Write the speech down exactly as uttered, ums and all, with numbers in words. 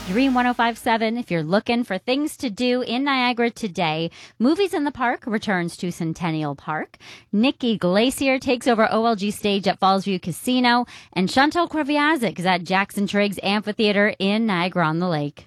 Dream one oh five point seven. If you're looking for things to do in Niagara today, Movies in the Park returns to Centennial Park. Nikki Glacier takes over O L G stage at Fallsview Casino. And Chantal Kreviazuk is at Jackson Triggs Amphitheater in Niagara-on-the-Lake.